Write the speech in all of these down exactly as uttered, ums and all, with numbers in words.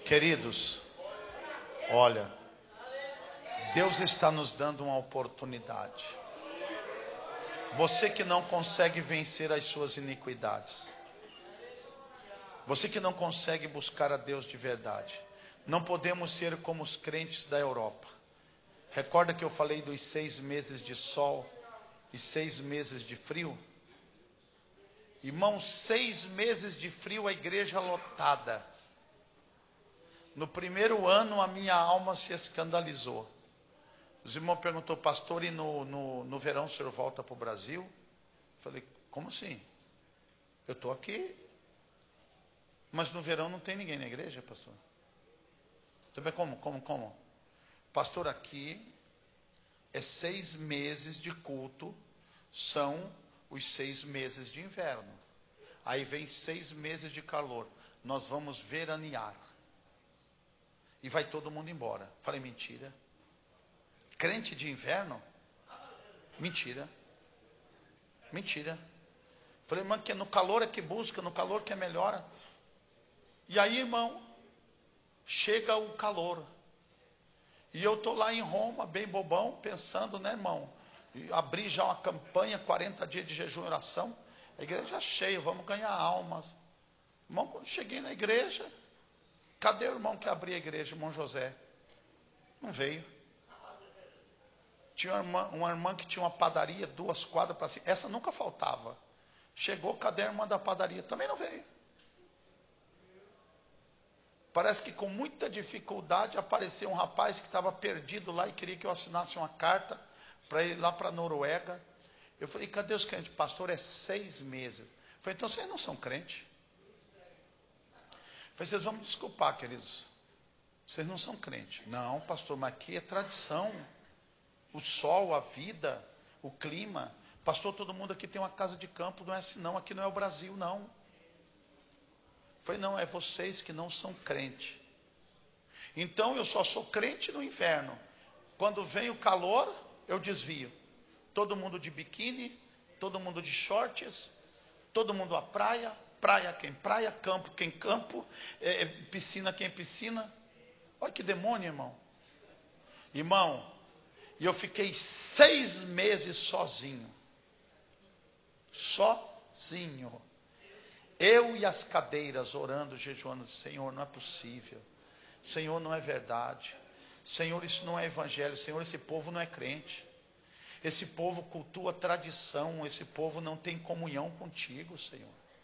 Queridos, olha, Deus está nos dando uma oportunidade. Você que não consegue vencer as suas iniquidades, você que não consegue buscar a Deus de verdade, não podemos ser como os crentes da Europa. Recorda que eu falei dos seis meses de sol e seis meses de frio? Irmãos, seis meses de frio, a igreja lotada. No primeiro ano a minha alma se escandalizou. Os irmãos perguntou, pastor, e no, no, no verão o senhor volta para o Brasil? Eu falei, como assim? Eu estou aqui, mas no verão não tem ninguém na igreja, pastor. Também como, como, como? Pastor, aqui é seis meses de culto, são os seis meses de inverno. Aí vem seis meses de calor. Nós vamos veranear. E vai todo mundo embora. Falei, mentira. Crente de inverno? Mentira. Mentira. Falei, irmão, que no calor é que busca, no calor que é melhora. E aí, irmão, chega o calor. E eu estou lá em Roma, bem bobão, pensando, né, irmão? E abri já uma campanha, quarenta dias de jejum e oração. A igreja cheia, vamos ganhar almas. Irmão, quando cheguei na igreja, cadê o irmão que abriu a igreja, irmão José? Não veio. Tinha uma irmã, uma irmã que tinha uma padaria, duas quadras para cima. Essa nunca faltava. Chegou, cadê a irmã da padaria? Também não veio. Parece que com muita dificuldade apareceu um rapaz que estava perdido lá e queria que eu assinasse uma carta para ir lá para a Noruega. Eu falei, cadê os crentes? Pastor, é seis meses. Eu falei, então vocês não são crentes? Eu falei, vocês vão me desculpar, queridos. Vocês não são crentes. Não, pastor, mas aqui é tradição. O sol, a vida, o clima. Pastor, todo mundo aqui tem uma casa de campo, não é assim não. Aqui não é o Brasil, não. Eu falei, não, é vocês que não são crentes. Então eu só sou crente no inverno. Quando vem o calor, eu desvio. Todo mundo de biquíni, todo mundo de shorts, todo mundo à praia, praia quem praia, campo quem campo, é, piscina quem piscina. Olha que demônio, irmão. Irmão, e eu fiquei seis meses sozinho. Sozinho. Eu e as cadeiras orando, jejuando, Senhor, não é possível. Senhor, não é verdade. Senhor, isso não é evangelho. Senhor, esse povo não é crente. Esse povo cultua tradição. Esse povo não tem comunhão contigo, Senhor.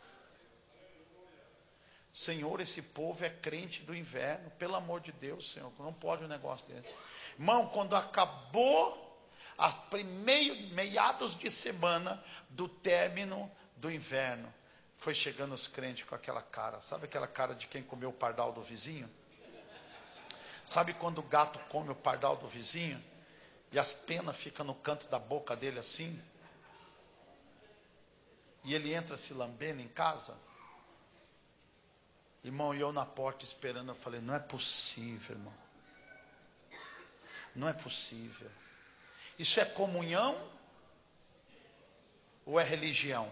Senhor, esse povo é crente do inverno. Pelo amor de Deus, Senhor, não pode um negócio desse. Irmão, quando acabou a primeiro, meados de semana do término do inverno, foi chegando os crentes com aquela cara. Sabe aquela cara de quem comeu o pardal do vizinho? Sabe quando o gato come o pardal do vizinho? E as penas ficam no canto da boca dele assim? E ele entra se lambendo em casa? Irmão, e eu na porta esperando, eu falei, não é possível, irmão. Não é possível. Isso é comunhão? Ou é religião?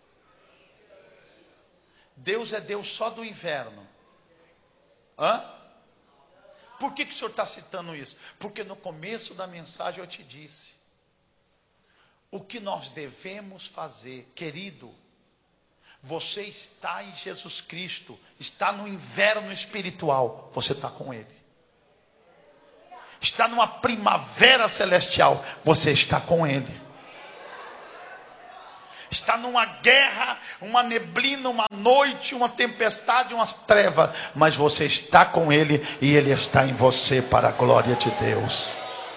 Deus é Deus só do inverno. Hã? Por que, que o senhor está citando isso? Porque no começo da mensagem eu te disse. O que nós devemos fazer, querido, você está em Jesus Cristo, está no inverno espiritual, você está com Ele. Está numa primavera celestial, você está com Ele. Está numa guerra, uma neblina, uma noite, uma tempestade, umas trevas, mas você está com Ele e Ele está em você para a glória de Deus.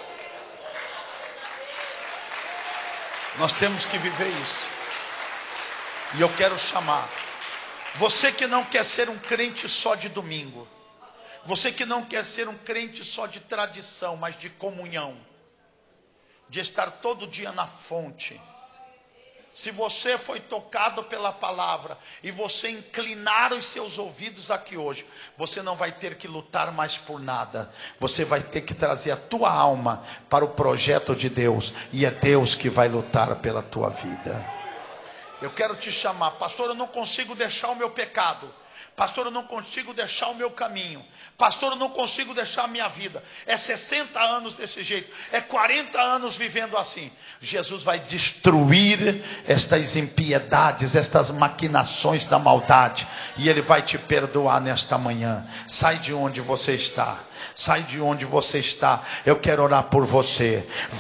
Nós temos que viver isso. E eu quero chamar você que não quer ser um crente só de domingo, você que não quer ser um crente só de tradição, mas de comunhão, de estar todo dia na fonte. Se você foi tocado pela palavra e você inclinar os seus ouvidos aqui hoje, você não vai ter que lutar mais por nada. Você vai ter que trazer a tua alma para o projeto de Deus. E é Deus que vai lutar pela tua vida. Eu quero te chamar, pastor, eu não consigo deixar o meu pecado. Pastor, eu não consigo deixar o meu caminho. Pastor, eu não consigo deixar a minha vida. É sessenta anos desse jeito. É quarenta anos vivendo assim. Jesus vai destruir estas impiedades, estas maquinações da maldade. E Ele vai te perdoar nesta manhã. Sai de onde você está. Sai de onde você está. Eu quero orar por você.